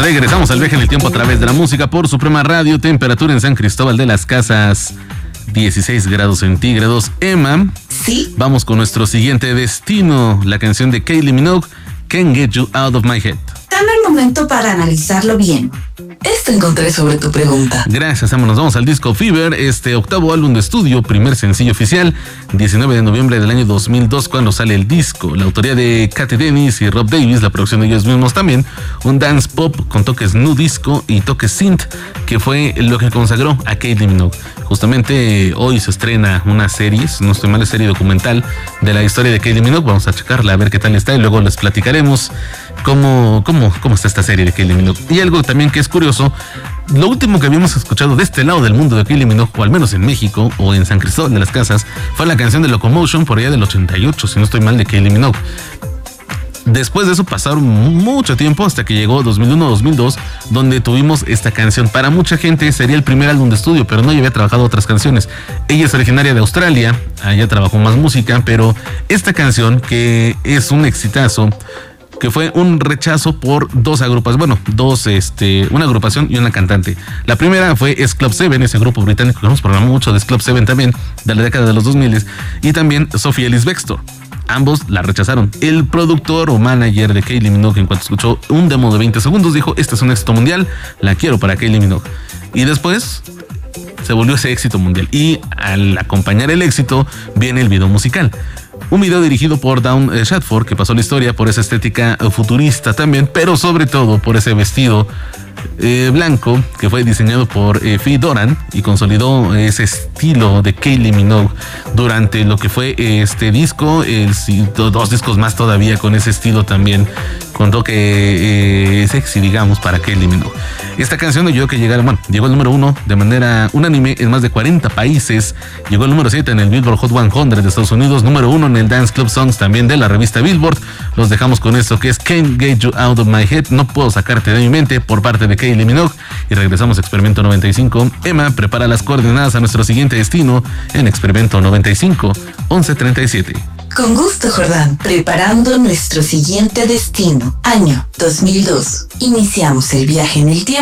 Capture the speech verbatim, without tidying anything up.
Regresamos al viaje en el tiempo a través de la música por Suprema Radio. Temperatura en San Cristóbal de las Casas, dieciséis grados centígrados. Emma, sí. Vamos con nuestro siguiente destino, la canción de Kylie Minogue, Can't Get You Out of My Head. Dame el momento para analizarlo bien. Esto encontré sobre tu pregunta. Gracias, Emma. Nos vamos al Disco Fever, este octavo álbum de estudio, primer sencillo oficial, diecinueve de noviembre del año dos mil dos, cuando sale el disco. La autoría de Katy Dennis y Rob Davis, la producción de ellos mismos también. Un dance pop con toques nu disco y toques synth, que fue lo que consagró a Kylie Minogue. Justamente hoy se estrena una serie, si no estoy mal, es serie documental de la historia de Kylie Minogue. Vamos a checarla, a ver qué tal está y luego les platicaremos cómo, cómo, cómo está esta serie de Kylie Minogue. Y algo también que es curioso, lo último que habíamos escuchado de este lado del mundo de Kylie Minogue, o al menos en México o en San Cristóbal de las Casas, fue la canción de Locomotion por allá del ochenta y ocho, si no estoy mal, de Kylie Minogue. Después de eso pasaron mucho tiempo hasta que llegó dos mil uno dos mil dos, donde tuvimos esta canción. Para mucha gente sería el primer álbum de estudio, pero no, ya había trabajado otras canciones. Ella es originaria de Australia, allá trabajó más música, pero esta canción, que es un exitazo, que fue un rechazo por dos agrupaciones, bueno, dos, este, una agrupación y una cantante. La primera fue S Club siete, ese grupo británico que hemos programado mucho, de S Club siete también, de la década de los dos mil, y también Sophie Ellis-Bextor. Ambos la rechazaron. El productor o manager de Kylie Minogue, en cuanto escuchó un demo de veinte segundos, dijo: este es un éxito mundial, la quiero para Kylie Minogue. Y después se volvió ese éxito mundial. Y al acompañar el éxito viene el video musical. Un video dirigido por Dawn Shadford, que pasó la historia por esa estética futurista también, pero sobre todo por ese vestido eh, blanco que fue diseñado por eh, Fi Doran y consolidó ese estilo de Kylie Minogue durante lo que fue este disco, el, dos discos más todavía con ese estilo también, con toque eh, sexy, digamos, para Kylie Minogue. Esta canción ayudó a que llegara, bueno, llegó al número uno de manera unánime en más de cuarenta países, llegó al número siete en el Billboard Hot cien de Estados Unidos, número uno en el Dance Club Songs también de la revista Billboard. Los dejamos con esto que es Can't Get You Out of My Head, no puedo sacarte de mi mente, por parte de Kylie Minogue. Y regresamos a Experimento noventa y cinco. Emma prepara las coordenadas a nuestro siguiente destino en Experimento noventa y cinco, once treinta y siete. Con gusto, Jordán. Preparando nuestro siguiente destino. Año dos mil dos. Iniciamos el viaje en el tiempo